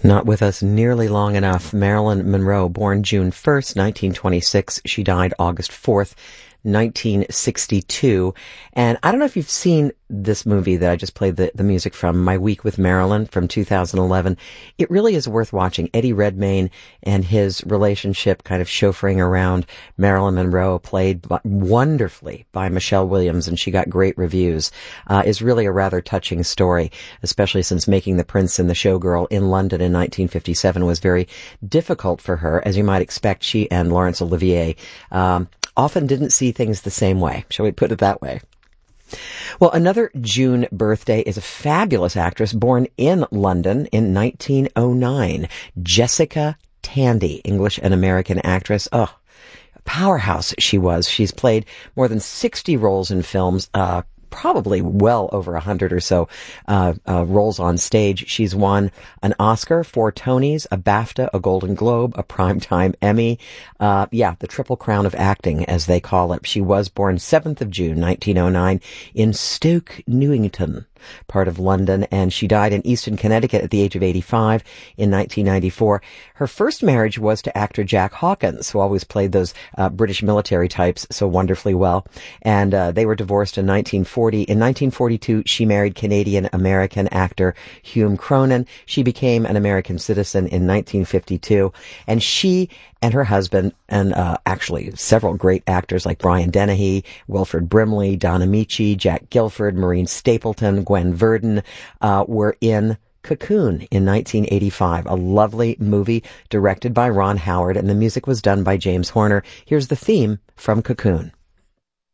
Not with us nearly long enough. Marilyn Monroe, born June 1st, 1926. She died August 4th, 1962. And I don't know if you've seen this movie that I just played the music from, My Week with Marilyn from 2011. It really is worth watching. Eddie Redmayne and his relationship kind of chauffeuring around Marilyn Monroe, played wonderfully by Michelle Williams, and she got great reviews, is really a rather touching story, especially since making The Prince and the Showgirl in London in 1957 was very difficult for her. As you might expect, she and Laurence Olivier often didn't see things the same way. Shall we put it that way? Well, another June birthday is a fabulous actress born in London in 1909. Jessica Tandy, English and American actress. Oh, powerhouse she was. She's played more than 60 roles in films, probably well over 100 or so roles on stage. She's won an Oscar, 4 Tonys, a BAFTA, a Golden Globe, a Primetime Emmy. The Triple Crown of acting, as they call it. She was born 7th of June, 1909, in Stoke Newington, part of London, and she died in Easton, Connecticut at the age of 85 in 1994. Her first marriage was to actor Jack Hawkins, who always played those British military types so wonderfully well, and they were divorced in 1940. In 1942, she married Canadian-American actor Hume Cronyn. She became an American citizen in 1952, and she and her husband, and actually several great actors like Brian Dennehy, Wilford Brimley, Don Amici, Jack Gilford, Maureen Stapleton, Gwen Verdon, were in Cocoon in 1985, a lovely movie directed by Ron Howard, and the music was done by James Horner. Here's the theme from Cocoon.